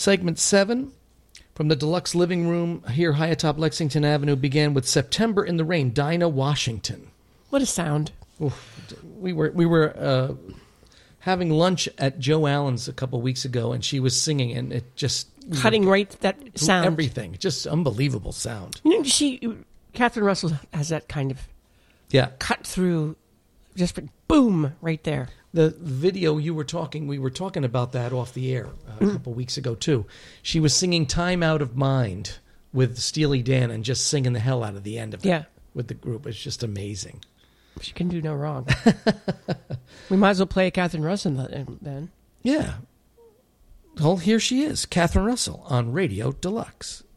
Segment 7 from the Deluxe Living Room here high atop Lexington Avenue began with September in the Rain, Dinah Washington. What a sound. Oof. We were having lunch at Joe Allen's a couple weeks ago, and she was singing, and it just... Cutting right that sound. Everything. Just unbelievable sound. You know, Catherine Russell has that kind of cut through, just boom, right there. The video we were talking about that off the air a couple weeks ago, too. She was singing Time Out of Mind with Steely Dan and just singing the hell out of the end of it with the group. It's just amazing. She can do no wrong. We might as well play Catherine Russell then. Yeah. Well, here she is, Catherine Russell on Radio Deluxe.